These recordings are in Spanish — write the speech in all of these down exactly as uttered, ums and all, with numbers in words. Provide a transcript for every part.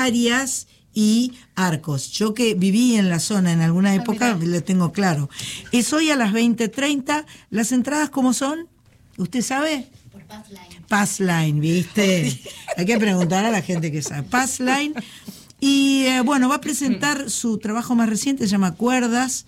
Arias y Arcos. Yo que viví en la zona en alguna época, ah, lo tengo claro. Es hoy a las veinte treinta. ¿Las entradas cómo son? ¿Usted sabe? Por Passline. Passline, ¿viste? Hay que preguntar a la gente que sabe. Passline. Y eh, bueno, va a presentar su trabajo más reciente, se llama Cuerdas,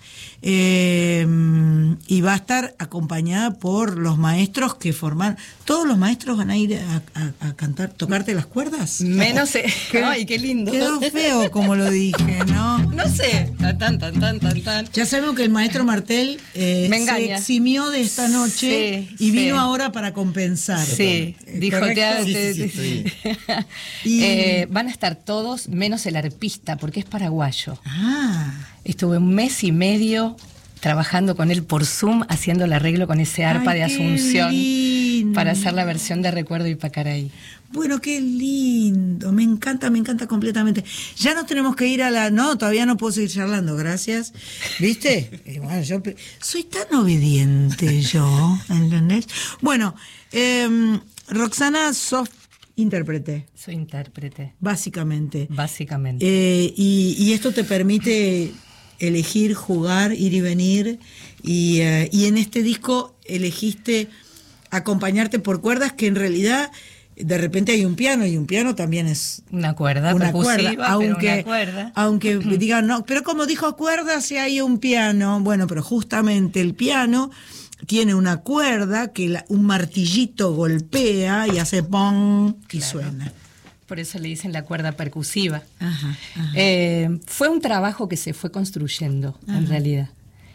eh, y va a estar acompañada por los maestros que forman. ¿Todos los maestros van a ir a, a, a cantar, tocarte las cuerdas? Menos. Eh, ¿Qué, ay, qué lindo. Quedó feo como lo dije, ¿no? No sé. Tan, tan, tan, tan, tan, tan. Ya sabemos que el maestro Martel eh, se eximió de esta noche sí, y vino sí. ahora para compensar. Sí, dijo, te, te, sí, sí, sí. y... eh, van a estar todos menos el arpista, porque es paraguayo. Ah. Estuve un mes y medio trabajando con él por Zoom, haciendo el arreglo con ese arpa Ay, de Asunción para hacer la versión de Recuerdo Ipacaraí. Bueno, qué lindo, me encanta, me encanta completamente. Ya nos tenemos que ir a la... No, todavía no puedo seguir charlando, gracias. ¿Viste? Y bueno, yo soy tan obediente yo, ¿entendés? Bueno, eh, Roxana, sos intérprete. Soy intérprete. Básicamente. Básicamente. Eh, y, y esto te permite elegir, jugar, ir y venir. Y, eh, y en este disco elegiste acompañarte por cuerdas que en realidad de repente hay un piano y un piano también es una cuerda, una cuerda, aunque, una cuerda. aunque digan, no, pero como dijo cuerda si hay un piano, bueno, pero justamente el piano tiene una cuerda que la, un martillito golpea y hace pong y claro. suena. Por eso le dicen la cuerda percusiva. Ajá, ajá. Eh, fue un trabajo que se fue construyendo, ajá. en realidad.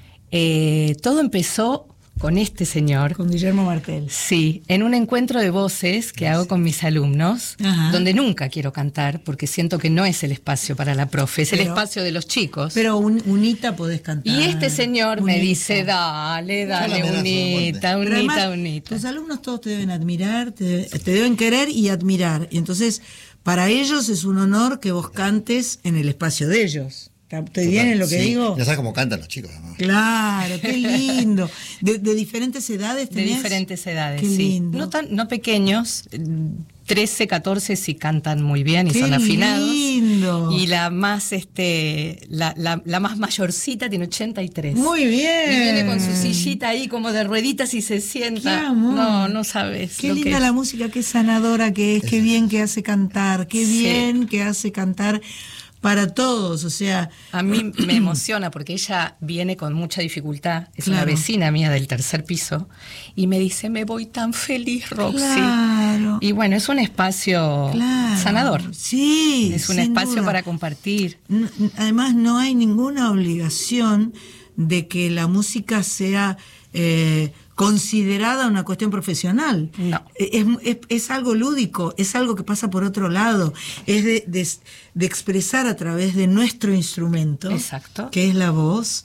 Eh, todo empezó con este señor. Con Guillermo Martel. Sí, en un encuentro de voces que hago con mis alumnos, ajá. donde nunca quiero cantar, porque siento que no es el espacio para la profe, es pero, el espacio de los chicos. Pero un, unita podés cantar. Y este señor unita. me dice, dale, dale, unita, unita, unita, unita. Tus alumnos todos te deben admirar, te, te deben querer y admirar. Y entonces, para ellos es un honor que vos cantes en el espacio de ellos. ¿Estoy bien en lo que sí. digo? Ya sabes cómo cantan los chicos, ¿no? Claro, qué lindo. ¿De, de diferentes edades tenés? De diferentes edades, qué sí. Lindo. No, tan, no pequeños, trece, catorce sí cantan muy bien y qué son afinados. Lindo. Y la más, este, la, la, la más mayorcita tiene ochenta y tres. Muy bien. Y viene con su sillita ahí como de rueditas y se sienta. Qué amor. No, no sabes. Qué lo linda que es. la música, qué sanadora que es, qué bien que hace cantar, qué sí. bien que hace cantar. Para todos, o sea... A mí me emociona porque ella viene con mucha dificultad, es claro. una vecina mía del tercer piso, y me dice, me voy tan feliz, Roxy. Claro. Y bueno, es un espacio claro. sanador. Sí, es un espacio duda. para compartir. No, además, no hay ninguna obligación de que la música sea... Eh, considerada una cuestión profesional. No. Es, es, es algo lúdico, es algo que pasa por otro lado, es de, de, de expresar a través de nuestro instrumento, exacto. que es la voz,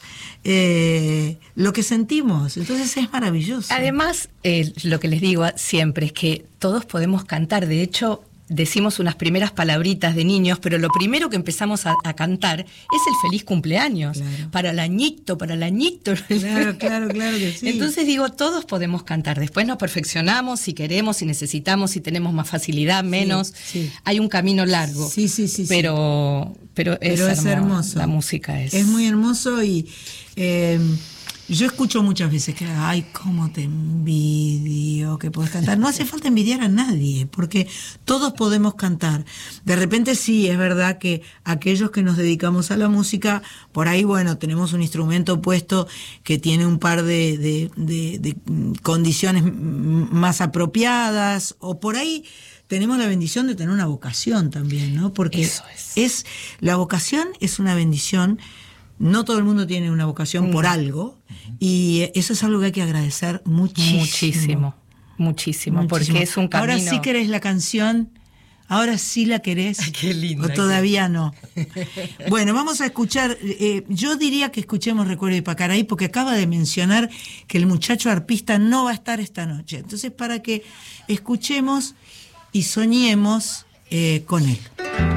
eh, lo que sentimos. Entonces es maravilloso. Además, eh, lo que les digo siempre es que todos podemos cantar. De hecho, decimos unas primeras palabritas de niños, pero lo primero que empezamos a, a cantar es el feliz cumpleaños. Claro. Para el añito, para el añito. Claro, claro, claro que sí. Entonces digo, todos podemos cantar. Después nos perfeccionamos si queremos, si necesitamos, si tenemos más facilidad, menos. Sí, sí. Hay un camino largo. Sí, sí, sí. Pero, sí. pero, es, pero es hermoso. hermoso. La música es. Es muy hermoso y... Eh, yo escucho muchas veces que, ay, cómo te envidio que podés cantar. No hace falta envidiar a nadie, porque todos podemos cantar. De repente sí, es verdad que aquellos que nos dedicamos a la música, por ahí, bueno, tenemos un instrumento puesto que tiene un par de, de, de, de condiciones más apropiadas, o por ahí tenemos la bendición de tener una vocación también, ¿no? Porque Eso es. es la vocación es una bendición. No todo el mundo tiene una vocación por algo, y eso es algo que hay que agradecer muchísimo. Muchísimo, muchísimo, muchísimo. Porque es un camino. Ahora sí querés la canción, ahora sí la querés. Ay, qué linda, o todavía qué... no. Bueno, vamos a escuchar, eh, yo diría que escuchemos Recuerdo Ipacaraí, porque acaba de mencionar que el muchacho arpista no va a estar esta noche. Entonces, para que escuchemos y soñemos eh, con él.